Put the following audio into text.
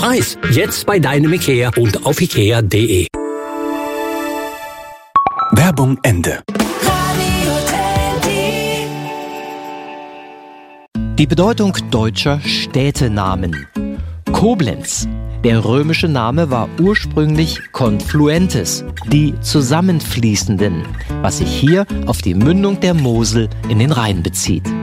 Preis. Jetzt bei deinem Ikea und auf ikea.de. Werbung Ende. Die Bedeutung deutscher Städtenamen. Koblenz. Der römische Name war ursprünglich Confluentes, die Zusammenfließenden, was sich hier auf die Mündung der Mosel in den Rhein bezieht.